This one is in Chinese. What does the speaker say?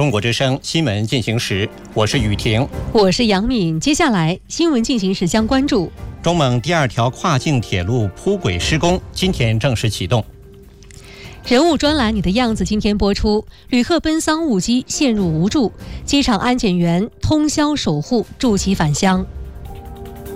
中国之声新闻进行时，我是雨婷， 我是杨敏。接下来新闻进行时将关注中蒙第2条跨境铁路铺轨施工今天正式启动。 人物专栏《你的样子》今天播出，旅客奔丧误机陷入无助，机场安检员通宵守护，助其返乡。